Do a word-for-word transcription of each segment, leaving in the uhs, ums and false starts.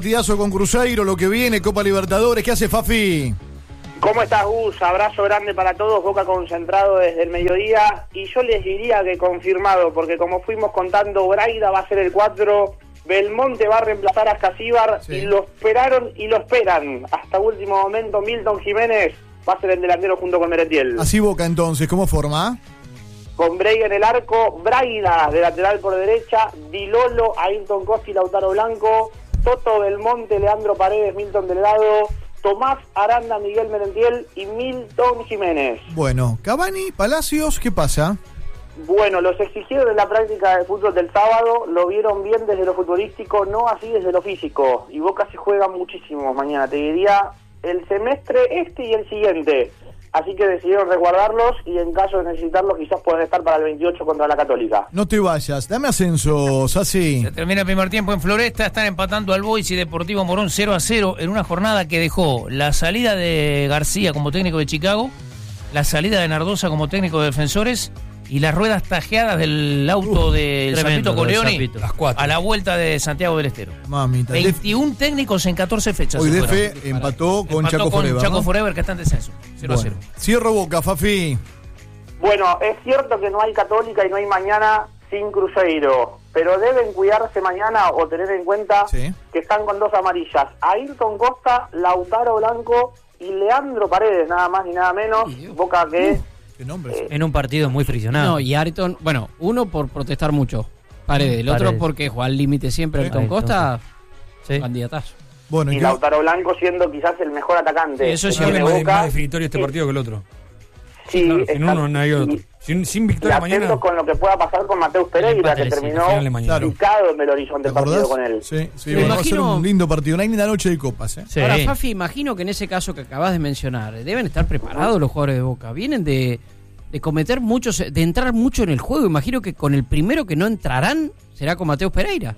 Partidazo con Cruzeiro, lo que viene, Copa Libertadores. ¿Qué hace, Fafi? ¿Cómo estás, Gus? Abrazo grande para todos, Boca concentrado desde el mediodía. Y yo les diría que confirmado, porque como fuimos contando, Braida va a ser el cuatro, Belmonte va a reemplazar a Escasíbar, sí. Y lo esperaron y lo esperan. Hasta último momento, Milton Jiménez va a ser el delantero junto con Merentiel. Así Boca entonces, ¿cómo forma? Con Brey en el arco, Braida de lateral por derecha, Dilolo, Ayrton Costa y Lautaro Blanco, Toto Belmonte, Leandro Paredes, Milton Delgado, Tomás Aranda, Miguel Merentiel y Milton Jiménez. Bueno, Cavani, Palacios, ¿qué pasa? Bueno, los exigieron en la práctica de fútbol del sábado, lo vieron bien desde lo futbolístico, no así desde lo físico. Y Boca se juega muchísimo mañana, te diría el semestre este y el siguiente. Así que decidieron resguardarlos y en caso de necesitarlos quizás pueden estar para el veintiocho contra la Católica. No te vayas, dame ascenso, Sassi. Se termina el primer tiempo en Floresta, están empatando al Boys y Deportivo Morón cero a cero en una jornada que dejó la salida de García como técnico de Chicago, la salida de Nardosa como técnico de Defensores y las ruedas tajeadas del auto uh, del Zapito Coleoni a la vuelta de Santiago del Estero. Mamita. veintiún técnicos en catorce fechas. Hoy D F empató con empató Chaco con Forever. Chaco ¿no? Forever, que está en descenso. cero a cero. Bueno. Cierro Boca, Fafi. Bueno, es cierto que no hay Católica y no hay mañana sin Cruzeiro, pero deben cuidarse mañana o tener en cuenta sí. que están con dos amarillas. Ayrton Costa, Lautaro Blanco y Leandro Paredes, nada más ni nada menos. Boca que... Uh. Eh, en un partido muy friccionado. No, y Ayrton, bueno, uno por protestar mucho, Paredes, el Paredes. Otro porque juega al límite siempre. Ayrton Costa, sí. Candidatazo. Bueno, y yo... Lautaro Blanco siendo quizás el mejor atacante. Sí, eso es más, Boca, más definitorio este sí. partido que el otro. Sí, claro, sin uno no hay otro. Sin, sin victoria y mañana. Con lo que pueda pasar con Mateus Pereira, que terminó picado en el horizonte del partido con él. Sí, sí, bueno, imagino... va a ser un lindo partido, una linda noche de copas. ¿eh? Sí. Ahora, Fafi, imagino que en ese caso que acabas de mencionar, deben estar preparados los jugadores de Boca. Vienen de... de cometer muchos, de entrar mucho en el juego. Imagino que con el primero que no entrarán será con Mateus Pereira.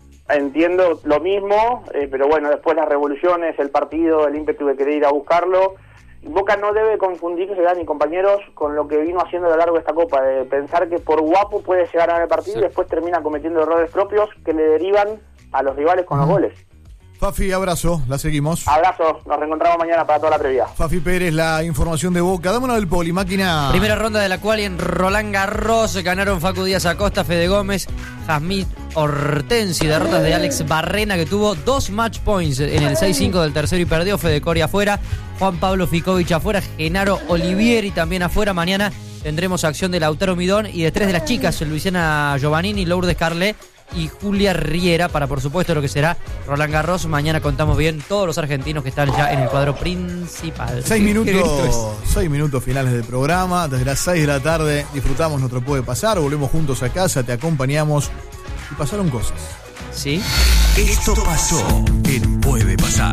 Entiendo lo mismo, eh, pero bueno, después las revoluciones, el partido, el ímpetu de querer ir a buscarlo. Boca no debe confundirse, Dani, compañeros, con lo que vino haciendo a lo largo de esta Copa, de pensar que por guapo puede llegar a ganar el partido sí. y después termina cometiendo errores propios que le derivan a los rivales con uh-huh. los goles. Fafi, abrazo, la seguimos. Abrazo, nos reencontramos mañana para toda la previa. Fafi Pérez, la información de Boca. Dame una del Poli, máquina. Primera ronda de la cual en Roland Garros ganaron Facu Díaz Acosta, Fede Gómez, Jazmín Hortensi, derrotas de Alex Barrena, que tuvo dos match points en el seis cinco del tercero y perdió. Fede Coria afuera, Juan Pablo Ficovich afuera, Genaro Olivieri también afuera. Mañana tendremos acción de Lautaro Midón y de tres de las chicas, Luisiana Giovannini, Lourdes Carlet y Julia Riera, para por supuesto lo que será Roland Garros. Mañana contamos bien todos los argentinos que están ya en el cuadro principal. Seis minutos, seis minutos finales del programa. Desde las seis de la tarde disfrutamos nuestro Puede Pasar. Volvemos juntos a casa, te acompañamos y pasaron cosas. ¿Sí? Esto pasó en Puede Pasar.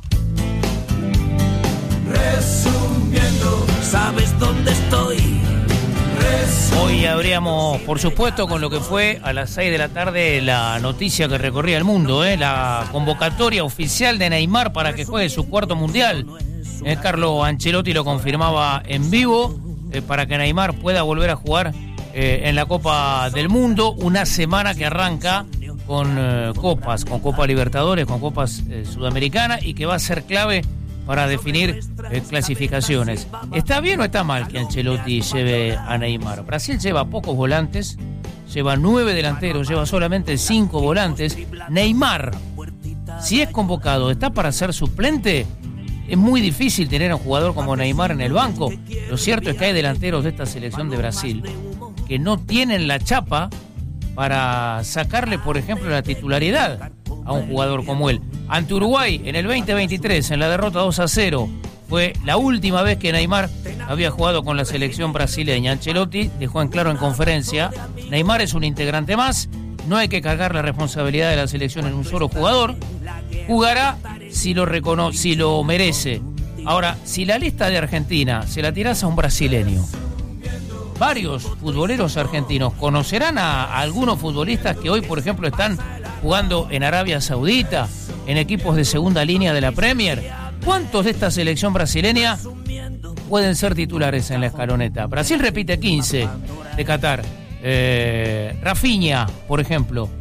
Resumiendo, ¿sabes dónde estoy? Hoy abríamos, por supuesto, con lo que fue a las seis de la tarde la noticia que recorría el mundo, ¿eh? La convocatoria oficial de Neymar para que juegue su cuarto mundial. ¿Eh? Carlo Ancelotti lo confirmaba en vivo eh, para que Neymar pueda volver a jugar eh, en la Copa del Mundo. Una semana que arranca con eh, copas, con Copa Libertadores, con copas eh, sudamericanas y que va a ser clave para definir eh, clasificaciones. ¿Está bien o está mal que Ancelotti lleve a Neymar? Brasil lleva pocos volantes, lleva nueve delanteros, lleva solamente cinco volantes. Neymar, si es convocado, ¿está para ser suplente? Es muy difícil tener a un jugador como Neymar en el banco. Lo cierto es que hay delanteros de esta selección de Brasil que no tienen la chapa para sacarle, por ejemplo, la titularidad a un jugador como él. Ante Uruguay, en el veinte veintitrés, en la derrota dos a cero, fue la última vez que Neymar había jugado con la selección brasileña. Ancelotti dejó en claro en conferencia, Neymar es un integrante más, no hay que cargar la responsabilidad de la selección en un solo jugador, jugará si lo recono- si lo merece. Ahora, si la lista de Argentina se la tirás a un brasileño, varios futboleros argentinos conocerán a, a algunos futbolistas que hoy, por ejemplo, están jugando en Arabia Saudita, en equipos de segunda línea de la Premier. ¿Cuántos de esta selección brasileña pueden ser titulares en la escaloneta? Brasil repite quince de Qatar. Eh, Rafinha, por ejemplo.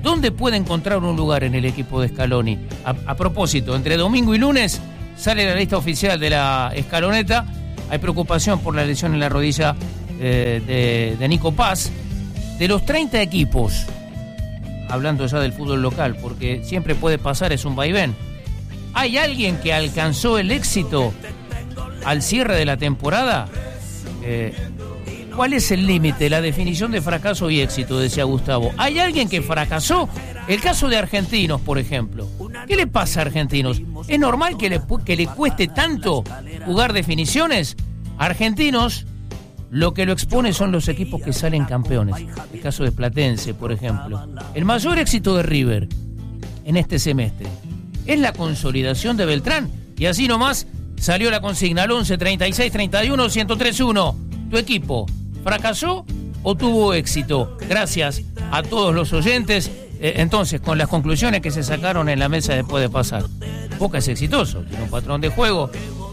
¿Dónde puede encontrar un lugar en el equipo de Scaloni? A, a propósito, entre domingo y lunes sale la lista oficial de la escaloneta. Hay preocupación por la lesión en la rodilla eh, de, de Nico Paz. De los treinta equipos, hablando ya del fútbol local, porque siempre puede pasar, es un vaivén, ¿hay alguien que alcanzó el éxito al cierre de la temporada? Eh, ¿Cuál es el límite, la definición de fracaso y éxito? Decía Gustavo. ¿Hay alguien que fracasó? El caso de Argentinos, por ejemplo. ¿Qué le pasa a Argentinos? ¿Es normal que le, que le cueste tanto jugar definiciones? Argentinos, lo que lo expone son los equipos que salen campeones. El caso de Platense, por ejemplo. El mayor éxito de River en este semestre es la consolidación de Beltrán. Y así nomás salió la consigna al once, treinta y seis, treinta y uno, ciento tres uno. Tu equipo, ¿fracasó o tuvo éxito? Gracias a todos los oyentes. Eh, entonces, con las conclusiones que se sacaron en la mesa después de pasar. Boca es exitoso, tiene un patrón de juego,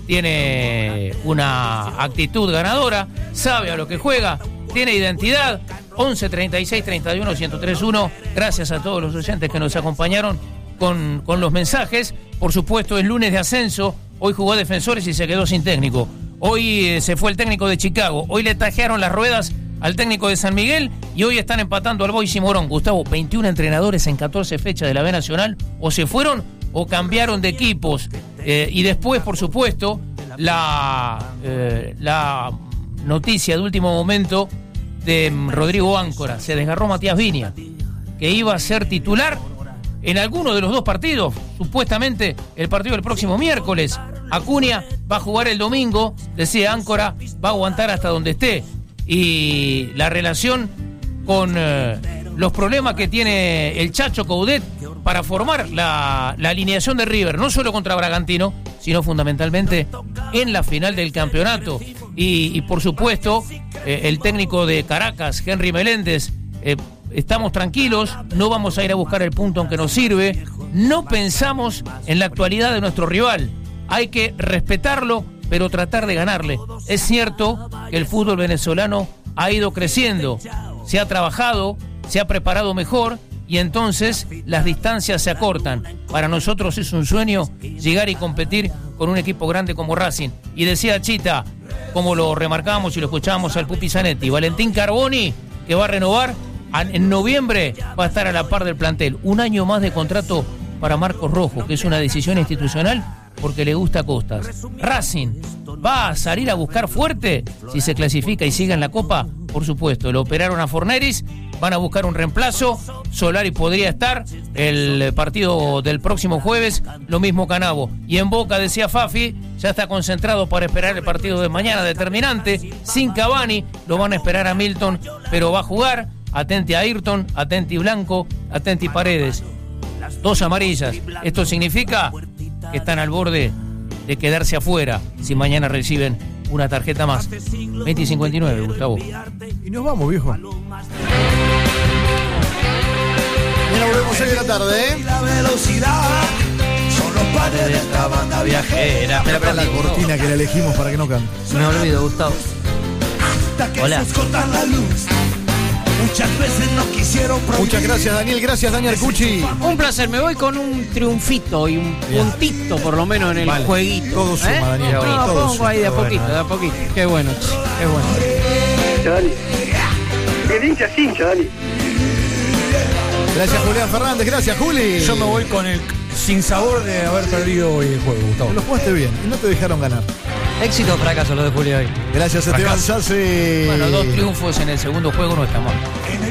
tiene una actitud ganadora, sabe a lo que juega, tiene identidad. once, treinta y seis, treinta y uno, ciento tres uno. Gracias a todos los oyentes que nos acompañaron con, con los mensajes. Por supuesto, es lunes de ascenso. Hoy jugó Defensores y se quedó sin técnico. Hoy eh, se fue el técnico de Chicago. Hoy le tajearon las ruedas al técnico de San Miguel y hoy están empatando al Boys y Morón. Gustavo, veintiún entrenadores en catorce fechas de la B Nacional o se fueron o cambiaron de equipos. Eh, y después, por supuesto, la, eh, la noticia de último momento de Rodrigo Áncora. Se desgarró Matías Viña, que iba a ser titular en alguno de los dos partidos, supuestamente el partido del próximo miércoles. Acuña va a jugar el domingo, decía Áncora, va a aguantar hasta donde esté. Y la relación con eh, los problemas que tiene el Chacho Coudet para formar la, la alineación de River, no solo contra Bragantino, sino fundamentalmente en la final del campeonato. Y, y por supuesto, eh, el técnico de Caracas, Henry Meléndez, eh, estamos tranquilos, no vamos a ir a buscar el punto aunque nos sirve, no pensamos en la actualidad de nuestro rival. Hay que respetarlo, pero tratar de ganarle. Es cierto que el fútbol venezolano ha ido creciendo, se ha trabajado, se ha preparado mejor y entonces las distancias se acortan. Para nosotros es un sueño llegar y competir con un equipo grande como Racing. Y decía Chita, como lo remarcábamos y lo escuchábamos al Pupi Zanetti, Valentín Carboni, que va a renovar, en noviembre va a estar a la par del plantel. Un año más de contrato para Marcos Rojo, que es una decisión institucional porque le gusta Costas. Racing va a salir a buscar fuerte si se clasifica y sigue en la Copa, por supuesto. Lo operaron a Forneris, van a buscar un reemplazo. Solari podría estar el partido del próximo jueves, lo mismo Canavo. Y en Boca, decía Fafi, ya está concentrado para esperar el partido de mañana determinante. Sin Cavani, lo van a esperar a Milton, pero va a jugar. Atenti a Ayrton, atenti Blanco, atenti Paredes. Dos amarillas. Esto significa que están al borde de quedarse afuera si mañana reciben una tarjeta más. veinte y cincuenta y nueve, Gustavo. Y nos vamos, viejo. Mañana volvemos seis de la tarde, ¿eh? La velocidad son los padres de esta banda viajera. Espera, espera, La cortina que le elegimos para que no cante. Me olvido, Gustavo. Hasta que Hola. se corta la luz. Muchas veces no quisieron prohibir. Muchas gracias, Daniel. Gracias, Daniel Cucci. Un placer, me voy con un triunfito y un puntito por lo menos en el Vale. jueguito. Todo suma, ¿Eh? Daniel, No, todo pongo suma. ahí de a Qué bueno, poquito, eh. de a poquito. Qué bueno, qué bueno. Dani. El hincha es hincha, Dani. Gracias, Julián Fernández. Gracias, Juli. Yo me voy con el sinsabor de haber perdido hoy el juego, Gustavo. Te lo jugaste bien y no te dejaron ganar. Éxito o fracaso lo de Julio hoy. Gracias, Esteban Sassi. Bueno, dos triunfos en el segundo juego no está mal.